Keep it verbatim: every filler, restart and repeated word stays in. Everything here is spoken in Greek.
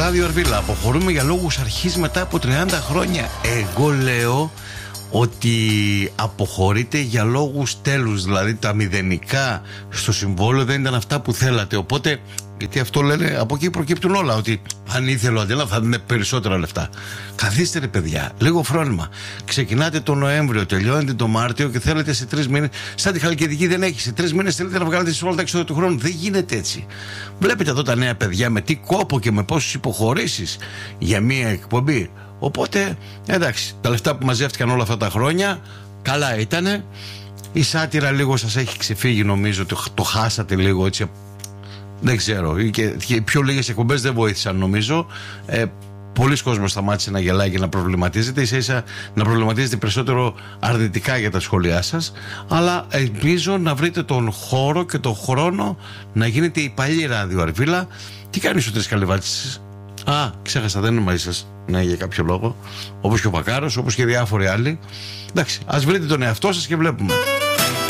Ράδιο Αρβίλα. Αποχωρούμε για λόγους αρχής μετά από τριάντα χρόνια. Εγώ λέω ότι αποχωρείτε για λόγους τέλους. Δηλαδή τα μηδενικά στο συμβόλαιο δεν ήταν αυτά που θέλατε. Οπότε, γιατί αυτό λένε, από εκεί προκύπτουν όλα. Ότι αν ήθελε ο Αντένα θα δίνει περισσότερα λεφτά. Καθίστε ρε παιδιά, λίγο φρόνημα. Ξεκινάτε τον Νοέμβριο, τελειώνετε τον Μάρτιο και θέλετε σε τρεις μήνες. Σαν τη Χαλκιδική δεν έχει. Σε τρεις μήνες θέλετε να βγάλετε σε όλα τα έξοδα του χρόνου. Δεν γίνεται έτσι. Βλέπετε εδώ τα νέα παιδιά με τι κόπο και με πόσες υποχωρήσεις για μία εκπομπή. Οπότε, εντάξει, τα λεφτά που μαζεύτηκαν όλα αυτά τα χρόνια, καλά ήτανε. Η σάτυρα λίγο σας έχει ξεφύγει, νομίζω, το, το χάσατε λίγο έτσι. Δεν ξέρω. Και, και οι πιο λίγες εκπομπές δεν βοήθησαν, νομίζω. Ε, Πολλοί κόσμος σταμάτησε να γελάει και να προβληματίζεται, ίσα ίσα να προβληματίζεται περισσότερο αρνητικά για τα σχόλιά σας. Αλλά ελπίζω να βρείτε τον χώρο και τον χρόνο να γίνετε η παλιή Ράδιο Αρβίλα. Τι κάνεις ο Τρεις Καλυβάτης? Α, ξέχασα, δεν είναι μαζί σας. Ναι, για κάποιο λόγο. Όπως και ο Βακάρος, όπως και διάφοροι άλλοι. Εντάξει, ας βρείτε τον εαυτό σας και βλέπουμε.